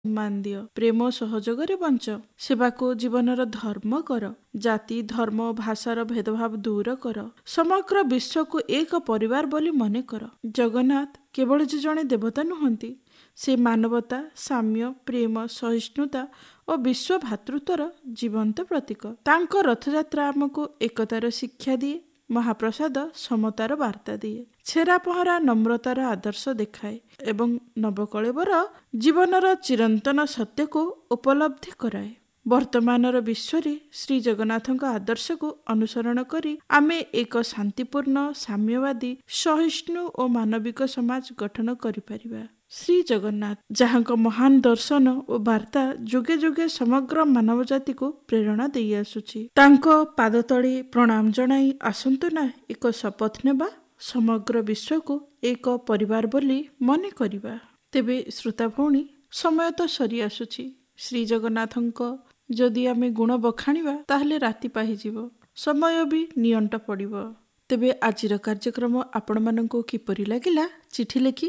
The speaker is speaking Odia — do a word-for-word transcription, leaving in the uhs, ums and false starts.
ମାନ ଦିଅ, ପ୍ରେମ ସହଯୋଗରେ ବଞ୍ଚ, ସେବାକୁ ଜୀବନର ଧର୍ମ କର, ଜାତି ଧର୍ମ ଭାଷାର ଭେଦଭାବ ଦୂର କର, ସମଗ୍ର ବିଶ୍ୱକୁ ଏକ ପରିବାର ବୋଲି ମନେ କର। ଜଗନ୍ନାଥ କେବଳ ଯେ ଜଣେ ଦେବତା ନୁହନ୍ତି, ସେ ମାନବତା, ସାମ୍ୟ, ପ୍ରେମ, ସହିଷ୍ଣୁତା ଓ ବିଶ୍ୱ ଭାତୃତ୍ୱର ଜୀବନ୍ତ ପ୍ରତୀକ। ତାଙ୍କ ରଥଯାତ୍ରା ଆମକୁ ଏକତାର ଶିକ୍ଷା ଦିଏ, ମହାପ୍ରସାଦ ସମତାର ବାର୍ତ୍ତା ଦିଏ, ଛେରା ପହଁରା ନମ୍ରତାର ଆଦର୍ଶ ଦେଖାଏ ଏବଂ ନବକଳେବର ଜୀବନର ଚିରନ୍ତନ ସତ୍ୟକୁ ଉପଲବ୍ଧି କରାଏ। ବର୍ତ୍ତମାନର ବିଶ୍ୱରେ ଶ୍ରୀ ଜଗନ୍ନାଥଙ୍କ ଆଦର୍ଶକୁ ଅନୁସରଣ କରି ଆମେ ଏକ ଶାନ୍ତିପୂର୍ଣ୍ଣ, ସାମ୍ୟବାଦୀ, ସହିଷ୍ଣୁ ଓ ମାନବିକ ସମାଜ ଗଠନ କରିପାରିବା। ଶ୍ରୀ ଜଗନ୍ନାଥ, ଯାହାଙ୍କ ମହାନ ଦର୍ଶନ ଓ ବାର୍ତ୍ତା ଯୁଗେ ଯୁଗେ ସମଗ୍ର ମାନବ ଜାତିକୁ ପ୍ରେରଣା ଦେଇ ଆସୁଛି, ତାଙ୍କ ପାଦ ତଳେ ପ୍ରଣାମ ଜଣାଇ ଆସନ୍ତୁ ନା ଏକ ଶପଥ ନେବା, ସମଗ୍ର ବିଶ୍ୱକୁ ଏକ ପରିବାର ବୋଲି ମନେ କରିବା। ତେବେ ଶ୍ରୋତା ଭଉଣୀ, ସମୟ ତ ସରି ଆସୁଛି। ଶ୍ରୀ ଜଗନ୍ନାଥଙ୍କ ଯଦି ଆମେ ଗୁଣ ବଖାଣିବା ତାହେଲେ ରାତି ପାହିଯିବ, ସମୟ ବି ନିଅଣ୍ଟ ପଡ଼ିବ। ତେବେ ଆଜିର କାର୍ଯ୍ୟକ୍ରମ ଆପଣମାନଙ୍କୁ କିପରି ଲାଗିଲା ଚିଠି ଲେଖି